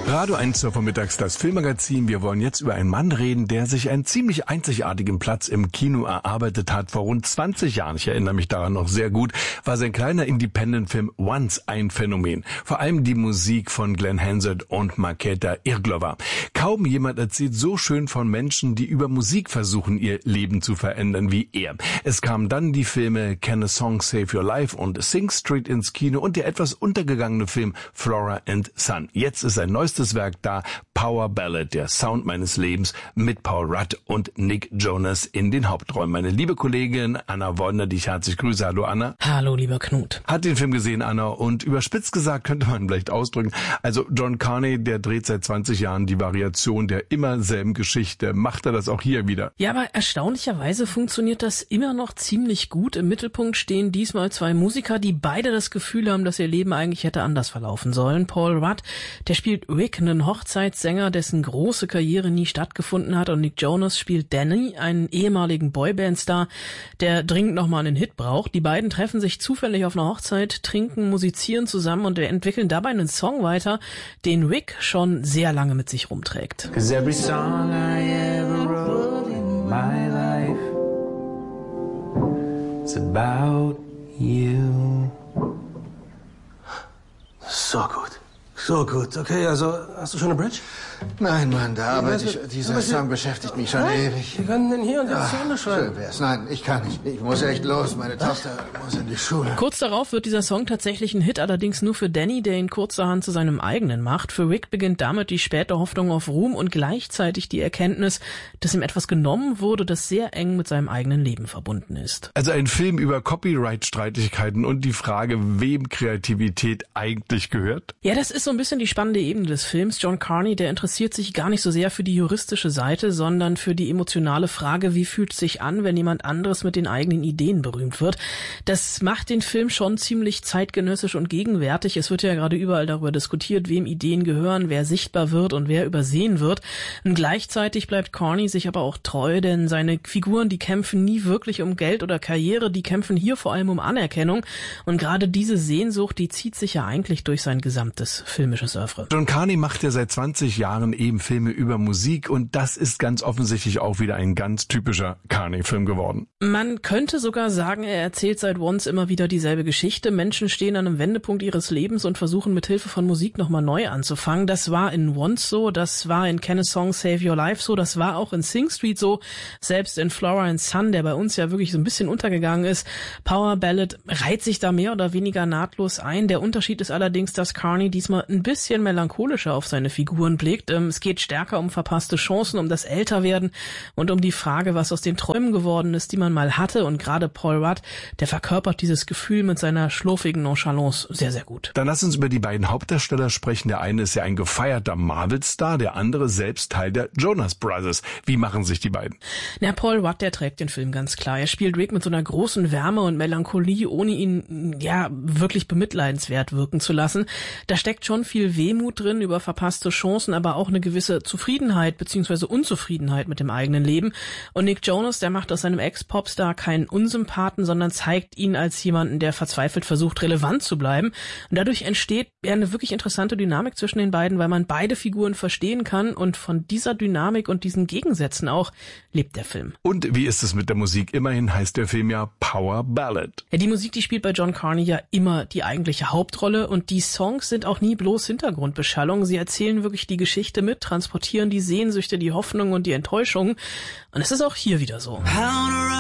Radio 1 zur Vormittags, das Filmmagazin. Wir wollen jetzt über einen Mann reden, der sich einen ziemlich einzigartigen Platz im Kino erarbeitet hat. Vor rund 20 Jahren, ich erinnere mich daran noch sehr gut, war sein kleiner Independent-Film Once ein Phänomen. Vor allem die Musik von Glenn Hansard und Markéta Irglová. Kaum jemand erzählt so schön von Menschen, die über Musik versuchen, ihr Leben zu verändern wie er. Es kamen dann die Filme Can a Song Save Your Life und Sing Street ins Kino und der etwas untergegangene Film Flora and Son. Jetzt ist ein neuestes Werk da, Power Ballad, der Sound meines Lebens, mit Paul Rudd und Nick Jonas in den Hauptrollen. Meine liebe Kollegin Anna Wollner, die ich herzlich grüße. Hallo Anna. Hallo lieber Knut. Hat den Film gesehen, Anna, und überspitzt gesagt könnte man vielleicht ausdrücken, also John Carney, der dreht seit 20 Jahren die Variation der immer selben Geschichte. Macht er das auch hier wieder? Ja, aber erstaunlicherweise funktioniert das immer noch ziemlich gut. Im Mittelpunkt stehen diesmal zwei Musiker, die beide das Gefühl haben, dass ihr Leben eigentlich hätte anders verlaufen sollen. Paul Rudd, der spielt Rick, einen Hochzeitssänger, dessen große Karriere nie stattgefunden hat, und Nick Jonas spielt Danny, einen ehemaligen Boybandstar, der dringend nochmal einen Hit braucht. Die beiden treffen sich zufällig auf einer Hochzeit, trinken, musizieren zusammen und entwickeln dabei einen Song weiter, den Rick schon sehr lange mit sich rumträgt. 'Cause every song I ever wrote in my life is about you. So gut. So gut. Okay, also hast du schon eine Bridge? Nein, Mann, da arbeite ich. Dieser Song beschäftigt mich schon ewig. Wir können den hier und jetzt zu Ende schreiben. Schön wär's. Nein, ich kann nicht. Ich muss echt los. Meine Tochter muss in die Schule. Kurz darauf wird dieser Song tatsächlich ein Hit, allerdings nur für Danny, der ihn kurzerhand zu seinem eigenen macht. Für Rick beginnt damit die späte Hoffnung auf Ruhm und gleichzeitig die Erkenntnis, dass ihm etwas genommen wurde, das sehr eng mit seinem eigenen Leben verbunden ist. Also ein Film über Copyright-Streitigkeiten und die Frage, wem Kreativität eigentlich gehört? Ja, das ist so ein bisschen die spannende Ebene des Films. John Carney, der interessiert sich gar nicht so sehr für die juristische Seite, sondern für die emotionale Frage, wie fühlt es sich an, wenn jemand anderes mit den eigenen Ideen berühmt wird. Das macht den Film schon ziemlich zeitgenössisch und gegenwärtig. Es wird ja gerade überall darüber diskutiert, wem Ideen gehören, wer sichtbar wird und wer übersehen wird. Und gleichzeitig bleibt Carney sich aber auch treu, denn seine Figuren, die kämpfen nie wirklich um Geld oder Karriere, die kämpfen hier vor allem um Anerkennung. Und gerade diese Sehnsucht, die zieht sich ja eigentlich durch sein gesamtes filmisches Oeuvre. John Carney macht ja seit 20 Jahren eben Filme über Musik und das ist ganz offensichtlich auch wieder ein ganz typischer Carney-Film geworden. Man könnte sogar sagen, er erzählt seit Once immer wieder dieselbe Geschichte. Menschen stehen an einem Wendepunkt ihres Lebens und versuchen mit Hilfe von Musik nochmal neu anzufangen. Das war in Once so, das war in Can a Song Save Your Life so, das war auch in Sing Street so, selbst in Flora and Son, der bei uns ja wirklich so ein bisschen untergegangen ist. Power Ballad reiht sich da mehr oder weniger nahtlos ein. Der Unterschied ist allerdings, dass Carney diesmal ein bisschen melancholischer auf seine Figuren blickt. Es geht stärker um verpasste Chancen, um das Älterwerden und um die Frage, was aus den Träumen geworden ist, die man mal hatte. Und gerade Paul Rudd, der verkörpert dieses Gefühl mit seiner schlurfigen Nonchalance sehr, sehr gut. Dann lass uns über die beiden Hauptdarsteller sprechen. Der eine ist ja ein gefeierter Marvel-Star, der andere selbst Teil der Jonas Brothers. Wie machen sich die beiden? Na, Paul Rudd, der trägt den Film ganz klar. Er spielt Rick mit so einer großen Wärme und Melancholie, ohne ihn ja wirklich bemitleidenswert wirken zu lassen. Da steckt schon viel Wehmut drin über verpasste Chancen, aber auch eine gewisse Zufriedenheit bzw. Unzufriedenheit mit dem eigenen Leben. Und Nick Jonas, der macht aus seinem Ex-Popstar keinen Unsympathen, sondern zeigt ihn als jemanden, der verzweifelt versucht, relevant zu bleiben. Und dadurch entsteht eine wirklich interessante Dynamik zwischen den beiden, weil man beide Figuren verstehen kann, und von dieser Dynamik und diesen Gegensätzen auch lebt der Film. Und wie ist es mit der Musik? Immerhin heißt der Film ja Power Ballad. Ja, die Musik, die spielt bei John Carney ja immer die eigentliche Hauptrolle, und die Songs sind auch nie bloß Hintergrundbeschallung. Sie erzählen wirklich die Geschichte mit, transportieren die Sehnsüchte, die Hoffnung und die Enttäuschung. Und es ist auch hier wieder so.